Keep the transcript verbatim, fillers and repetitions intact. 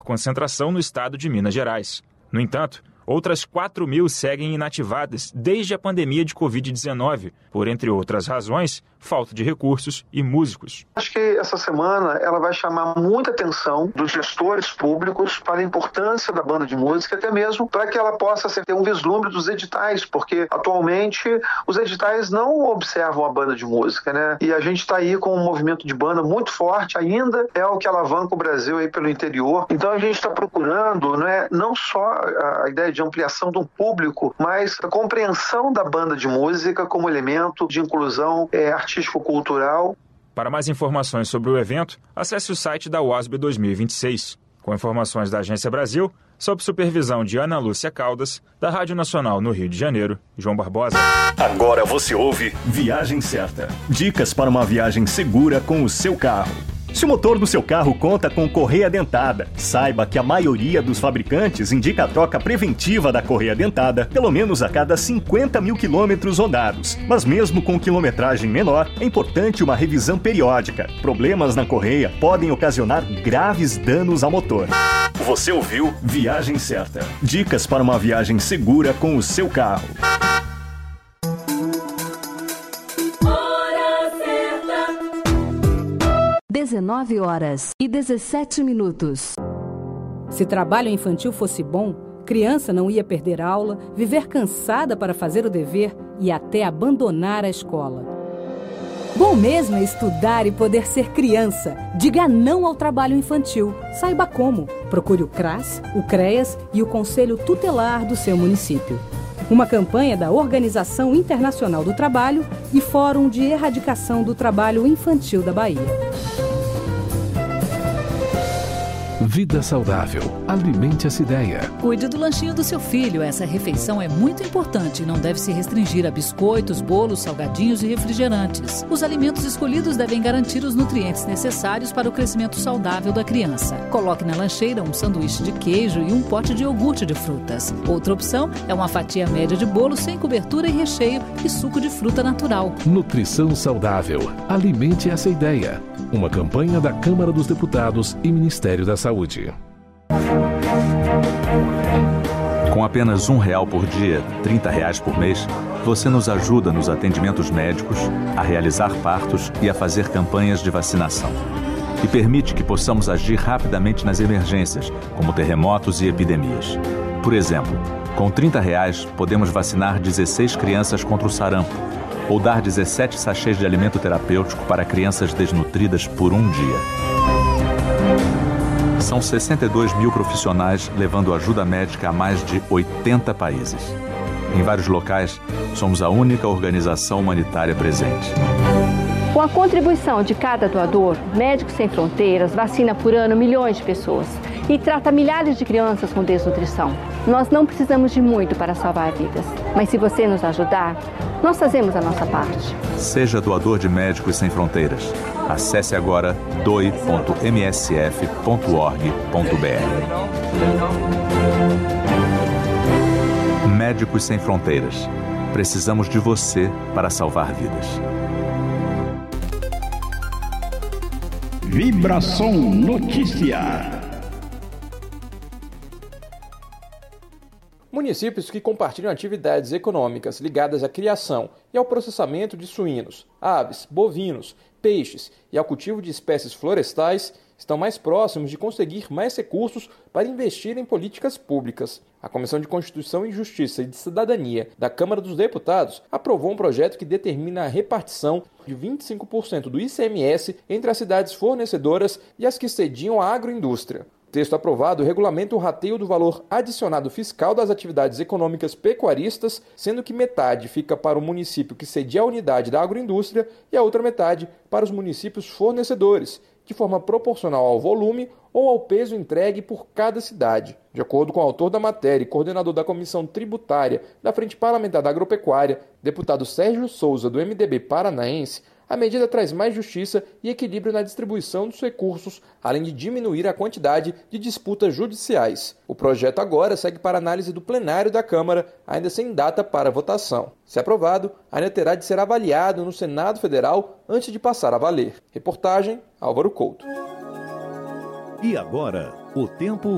concentração no estado de Minas Gerais. No entanto, outras quatro mil seguem inativadas desde a pandemia de covid dezenove, por, entre outras razões, falta de recursos e músicos. Acho que essa semana ela vai chamar muita atenção dos gestores públicos para a importância da banda de música, até mesmo para que ela possa ter um vislumbre dos editais, porque atualmente os editais não observam a banda de música, né? E a gente está aí com um movimento de banda muito forte, ainda é o que alavanca o Brasil aí pelo interior. Então a gente está procurando, né, não só a ideia de ampliação do público, mas a compreensão da banda de música como elemento de inclusão é, artístico-cultural. Para mais informações sobre o evento, acesse o site da U A S B dois mil e vinte e seis. Com informações da Agência Brasil, sob supervisão de Ana Lúcia Caldas, da Rádio Nacional no Rio de Janeiro, João Barbosa. Agora você ouve Viagem Certa. Dicas para uma viagem segura com o seu carro. Se o motor do seu carro conta com correia dentada, saiba que a maioria dos fabricantes indica a troca preventiva da correia dentada pelo menos a cada cinquenta mil quilômetros rodados. Mas mesmo com quilometragem menor, é importante uma revisão periódica. Problemas na correia podem ocasionar graves danos ao motor. Você ouviu Viagem Certa. Dicas para uma viagem segura com o seu carro. dezenove horas e dezessete minutos. Se trabalho infantil fosse bom, criança não ia perder aula, viver cansada para fazer o dever e até abandonar a escola. Bom mesmo é estudar e poder ser criança. Diga não ao trabalho infantil. Saiba como. Procure o CRAS, o CREAS e o Conselho Tutelar do seu município. Uma campanha da Organização Internacional do Trabalho e Fórum de Erradicação do Trabalho Infantil da Bahia. Vida saudável. Alimente essa ideia. Cuide do lanchinho do seu filho. Essa refeição é muito importante e não deve se restringir a biscoitos, bolos, salgadinhos e refrigerantes. Os alimentos escolhidos devem garantir os nutrientes necessários para o crescimento saudável da criança. Coloque na lancheira um sanduíche de queijo e um pote de iogurte de frutas. Outra opção é uma fatia média de bolo sem cobertura e recheio e suco de fruta natural. Nutrição saudável. Alimente essa ideia. Uma campanha da Câmara dos Deputados e Ministério da Saúde. Com apenas um real por dia, trinta reais por mês, você nos ajuda nos atendimentos médicos, a realizar partos e a fazer campanhas de vacinação. E permite que possamos agir rapidamente nas emergências, como terremotos e epidemias. Por exemplo, com trinta reais podemos vacinar dezesseis crianças contra o sarampo, ou dar dezessete sachês de alimento terapêutico para crianças desnutridas por um dia. São sessenta e dois mil profissionais levando ajuda médica a mais de oitenta países. Em vários locais, somos a única organização humanitária presente. Com a contribuição de cada doador, Médicos Sem Fronteiras vacina por ano milhões de pessoas e trata milhares de crianças com desnutrição. Nós não precisamos de muito para salvar vidas, mas se você nos ajudar, nós fazemos a nossa parte. Seja doador de Médicos Sem Fronteiras. Acesse agora doe ponto m s f ponto org ponto b r. Médicos Sem Fronteiras. Precisamos de você para salvar vidas. Vibração Notícia. Municípios que compartilham atividades econômicas ligadas à criação e ao processamento de suínos, aves, bovinos, peixes e ao cultivo de espécies florestais estão mais próximos de conseguir mais recursos para investir em políticas públicas. A Comissão de Constituição e Justiça e de Cidadania da Câmara dos Deputados aprovou um projeto que determina a repartição de vinte e cinco por cento do I C M S entre as cidades fornecedoras e as que sediam a agroindústria. O texto aprovado regulamenta o rateio do valor adicionado fiscal das atividades econômicas pecuaristas, sendo que metade fica para o município que cedia a unidade da agroindústria e a outra metade para os municípios fornecedores, de forma proporcional ao volume ou ao peso entregue por cada cidade. De acordo com o autor da matéria e coordenador da Comissão Tributária da Frente Parlamentar da Agropecuária, deputado Sérgio Souza, do M D B paranaense, a medida traz mais justiça e equilíbrio na distribuição dos recursos, além de diminuir a quantidade de disputas judiciais. O projeto agora segue para análise do plenário da Câmara, ainda sem data para votação. Se aprovado, ainda terá de ser avaliado no Senado Federal antes de passar a valer. Reportagem Álvaro Couto. E agora, o tempo